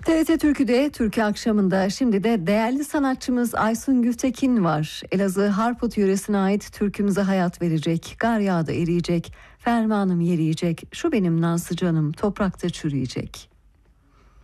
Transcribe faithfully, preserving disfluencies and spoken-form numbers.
T R T Türkü'de Türkü akşamında şimdi de değerli sanatçımız Aysun Gültekin var. Elazığ Harput yöresine ait türkümüze hayat verecek. Gar yağdı eriyecek, fermanım yeriyecek. Şu benim Nansı canım toprakta çürüyecek.